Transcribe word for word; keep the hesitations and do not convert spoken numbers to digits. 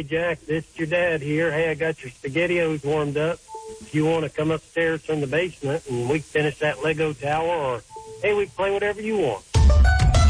Jack, this is your dad here. Hey, I got your SpaghettiOs warmed up. If you want to come upstairs from the basement and we can finish that Lego tower, or, hey, we can play whatever you want.